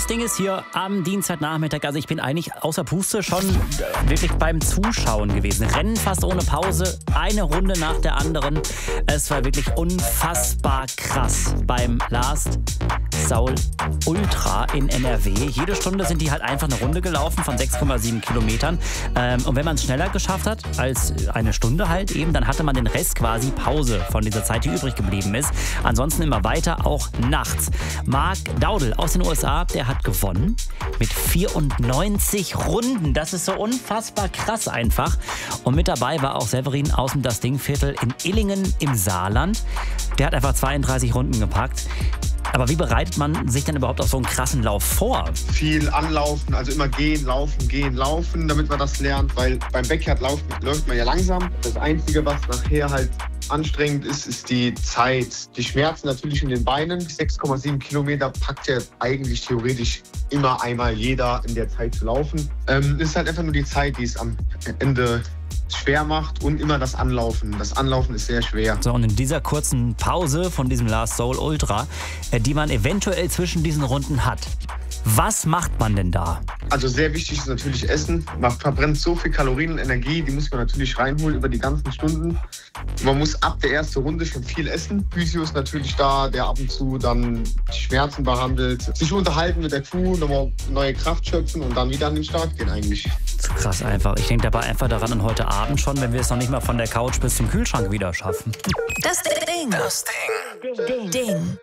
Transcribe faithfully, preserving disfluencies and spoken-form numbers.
Das Ding ist hier am Dienstagnachmittag, also ich bin eigentlich außer Puste schon wirklich beim Zuschauen gewesen. Rennen fast ohne Pause, eine Runde nach der anderen. Es war wirklich unfassbar krass beim Last Soul Ultra in N R W. Jede Stunde sind die halt einfach eine Runde gelaufen von sechs Komma sieben Kilometern. Ähm, und wenn man es schneller geschafft hat als eine Stunde halt eben, dann hatte man den Rest quasi Pause von dieser Zeit, die übrig geblieben ist. Ansonsten immer weiter, auch nachts. Mark Daudel aus den U S A, der hat gewonnen mit vierundneunzig Runden. Das ist so unfassbar krass einfach. Und mit dabei war auch Severin aus dem Das Ding-Viertel in Illingen im Saarland. Der hat einfach zweiunddreißig Runden gepackt. Aber wie bereitet man sich denn überhaupt auf so einen krassen Lauf vor? Viel anlaufen, also immer gehen, laufen, gehen, laufen, damit man das lernt. Weil beim Backyard läuft, läuft man ja langsam. Das Einzige, was nachher halt anstrengend ist, ist die Zeit. Die Schmerzen natürlich in den Beinen. sechs Komma sieben Kilometer packt ja eigentlich theoretisch immer einmal jeder in der Zeit zu laufen. Ähm, es ist halt einfach nur die Zeit, die es am Ende schwer macht und immer das Anlaufen. Das Anlaufen ist sehr schwer. So, und in dieser kurzen Pause von diesem Last Soul Ultra, äh, die man eventuell zwischen diesen Runden hat, was macht man denn da? Also sehr wichtig ist natürlich Essen. Man verbrennt so viel Kalorien und Energie, die muss man natürlich reinholen über die ganzen Stunden. Man muss ab der ersten Runde schon viel essen. Physio ist natürlich da, der ab und zu dann die Schmerzen behandelt. Sich unterhalten mit der Crew, nochmal neue Kraft schöpfen und dann wieder an den Start gehen eigentlich. Zu krass einfach. Ich denke dabei einfach daran an heute Abend schon, wenn wir es noch nicht mal von der Couch bis zum Kühlschrank wieder schaffen. Das Ding. Das Ding. Ding. Ding.